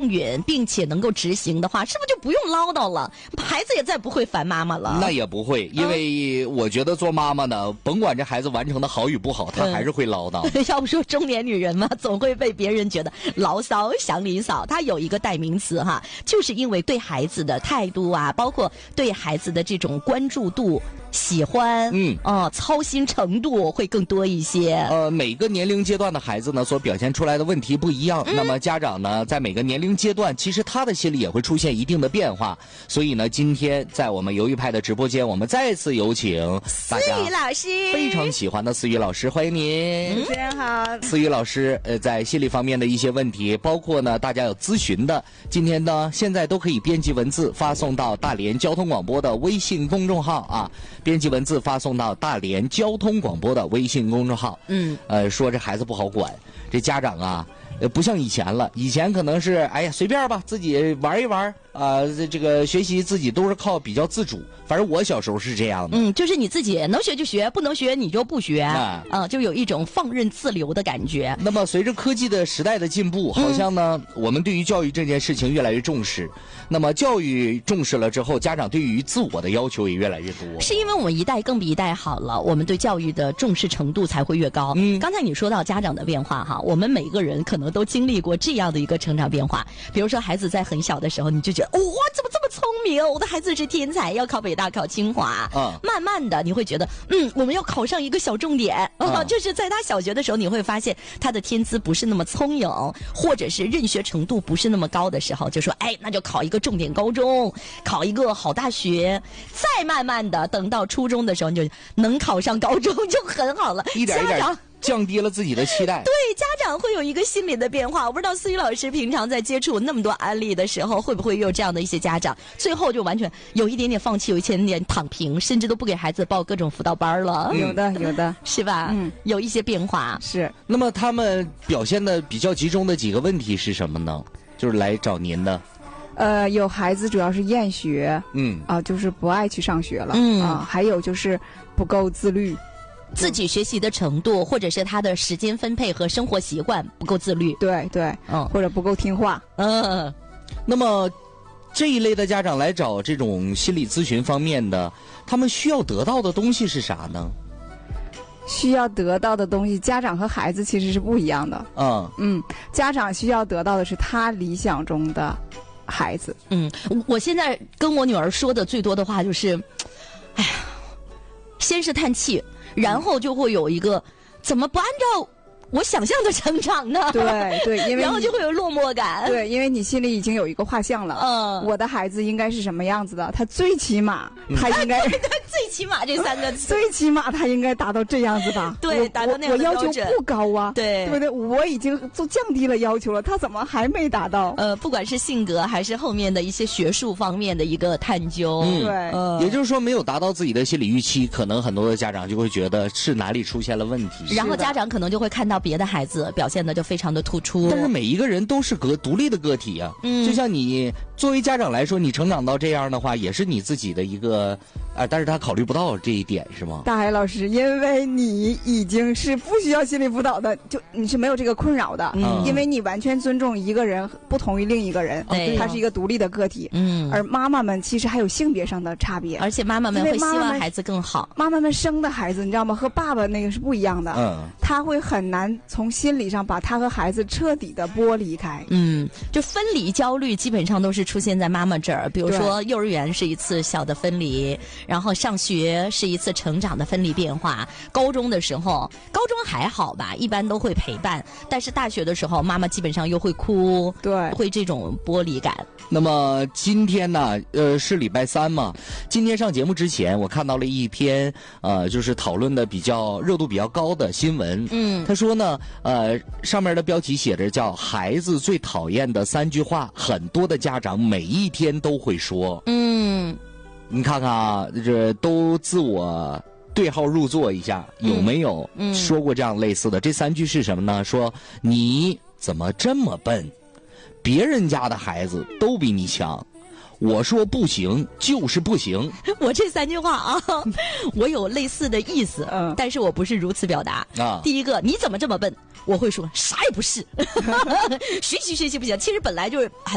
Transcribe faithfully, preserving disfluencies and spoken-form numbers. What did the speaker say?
允，并且能够执行的话，是不是就不用唠叨了？孩子也再不会烦妈妈了。 那也不会，因为我觉得做妈妈呢，甭管这孩子完成的好与不好，她还是会唠叨。 嗯、要不说中年女人嘛，总会被别人觉得牢骚、祥林嫂。她有一个代名词哈，就是因为对孩子的态度啊，包括对孩子的这种关注度、喜欢，嗯啊、呃，操心程度会更多一些。 呃，每个年龄阶段的孩子呢，所表现出来的问题不一样。嗯、那么家长呢，在每个年龄阶段，其实他的心里也会出现一定的变化。所以呢，今天在我们游艺派的直播间，我们再次有请大家思雨老师， 非常喜欢的思雨老师，欢迎您。 主持人好。 思雨老师，呃，在心理方面的一些问题，包括呢，大家有咨询的，今天呢，现在都可以编辑文字发送到大连交通广播的微信公众号啊，编辑文字发送到大连交通广播的微信公众号。嗯，呃，说这孩子不好管，这家长啊。呃，不像以前了，以前可能是哎呀随便吧，自己玩一玩啊、呃，这个学习自己都是靠比较自主。反正我小时候是这样的， 嗯，就是你自己能学就学，不能学你就不学，啊、呃，就有一种放任自流的感觉。 那么随着科技的时代的进步，好像呢，嗯、我们对于教育这件事情越来越重视。那么教育重视了之后，家长对于自我的要求也越来越多。 是因为我们一代更比一代好了，我们对教育的重视程度才会越高。嗯，刚才你说到家长的变化哈，我们每一个人可能都经历过这样的一个成长变化。比如说孩子在很小的时候，你就觉得哇、哦，怎么这么聪明？我的孩子是天才，要考北大考清华。嗯，慢慢的你会觉得，嗯，我们要考上一个小重点。嗯，就是在他小学的时候，你会发现他的天资不是那么聪颖，或者是认学程度不是那么高的时候，就说哎，那就考一个重点高中，考一个好大学。再慢慢的等到初中的时候，你就能考上高中就很好了。 一点一点降低了自己的期待。 对，家长会有一个心理的变化。我不知道思雨老师平常在接触那么多案例的时候，会不会有这样的一些家长，最后就完全有一点点放弃，有一点点躺平，甚至都不给孩子报各种辅导班了。 有的，有的， 是吧？嗯，有一些变化。 是。 那么他们表现的比较集中的几个问题是什么呢？就是来找您的。 呃，有孩子主要是厌学，嗯啊、呃，就是不爱去上学了，嗯啊，还有就是不够自律。 自己学习的程度，或者是他的时间分配和生活习惯不够自律， 对对，嗯，或者不够听话， 嗯。 那么这一类的家长来找这种心理咨询方面的，他们需要得到的东西是啥呢？ 需要得到的东西，家长和孩子其实是不一样的。嗯嗯，家长需要得到的是他理想中的孩子。 嗯，我现在跟我女儿说的最多的话就是，哎呀，先是叹气。然后就会有一个怎么不按照我想象的成长呢？ 对对，因为然后就会有落寞感。 对，因为你心里已经有一个画像了。嗯，我的孩子应该是什么样子的？他最起码他应该， 嗯、对最起码这三个字， 最起码他应该达到这样子吧？ 对，达到那样的标准。我要求不高啊， 对对不对？我已经都降低了要求了，他怎么还没达到？ 呃，不管是性格还是后面的一些学术方面的一个探究， 嗯、 对、 呃，也就是说没有达到自己的心理预期，可能很多的家长就会觉得是哪里出现了问题， 然后家长可能就会看到别的孩子表现的就非常的突出。 但是每一个人都是个独立的个体啊，嗯，就像你作为家长来说，你成长到这样的话，也是你自己的一个，啊、呃，但是他考虑不到这一点，是吗？ 大海老师，因为你已经是不需要心理辅导的，就你是没有这个困扰的，嗯，因为你完全尊重一个人不同于另一个人，对，他是一个独立的个体，嗯，而妈妈们其实还有性别上的差别， 而且妈妈们会希望孩子更好， 妈妈们生的孩子，你知道吗？和爸爸那个是不一样的，嗯，他会很难从心理上把他和孩子彻底的剥离开， 嗯，就分离焦虑基本上都是出现在妈妈这儿，比如说幼儿园是一次小的分离，然后上学是一次成长的分离变化，高中的时候，高中还好吧，一般都会陪伴，但是大学的时候，妈妈基本上又会哭， 对， 会这种剥离感。 那么今天呢，呃，是礼拜三嘛，今天上节目之前，我看到了一篇呃，就是讨论的比较热度比较高的新闻，嗯，他说呢，呃，上面的标题写着叫孩子最讨厌的三句话，很多的家长每一天都会说，嗯，你看看啊，这都自我对号入座一下，有没有说过这样类似的？嗯嗯、这三句是什么呢？说你怎么这么笨？别人家的孩子都比你强，我说不行就是不行。 我这三句话啊，我有类似的意思，嗯，但是我不是如此表达啊。第一个，你怎么这么笨？我会说啥也不是，学习学习不行。其实本来就是很